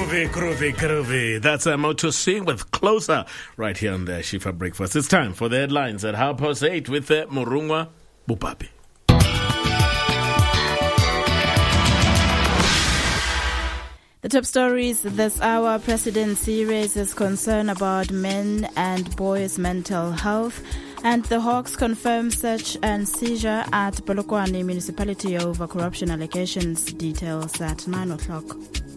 Groovy. That's Moto Singh with Closer right here on the Shifa Breakfast. It's time for the headlines at 8:30 with Murungwa Bupapi. The top stories this hour: Presidency raises concern about men and boys' mental health, and the Hawks confirm search and seizure at Polokwane municipality over corruption allegations. Details at 9 o'clock.